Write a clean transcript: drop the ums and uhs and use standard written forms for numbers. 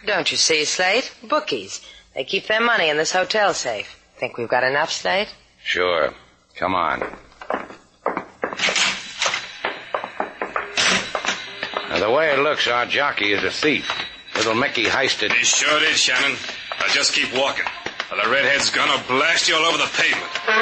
Don't you see, Slate? Bookies. They keep their money in this hotel safe. Think we've got enough, Slate? Sure. Come on. Now, the way it looks, our jockey is a thief. Little Mickey heisted... He sure did, Shannon. Now just keep walking, or the redhead's gonna blast you all over the pavement.